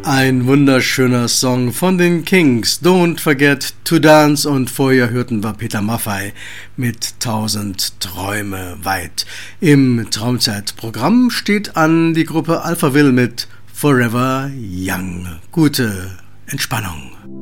Ein wunderschöner Song von den Kings, Don't Forget to Dance, und vorher hörten wir Peter Maffay mit 1000 Träume weit. Im Traumzeitprogramm steht an die Gruppe Alphaville mit Forever Young. Gute Entspannung.